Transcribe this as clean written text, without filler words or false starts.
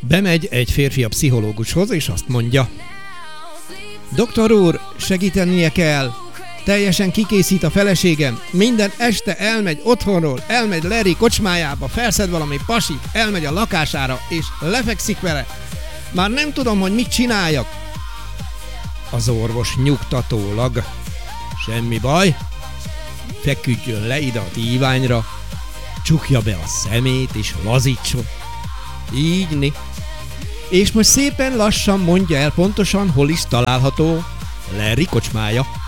Bemegy egy férfi a pszichológushoz, és azt mondja: doktor úr, segítenie kell. Teljesen kikészít a feleségem. Minden este elmegy otthonról, elmegy Larry kocsmájába, felszed valami pasit, elmegy a lakására, és lefekszik vele. Már nem tudom, hogy mit csináljak. Az orvos nyugtatólag: semmi baj, feküdjön le ide a díványra, csukja be a szemét, és lazítson. Ígyni. És most szépen lassan mondja el pontosan, hol is található Larry kocsmája.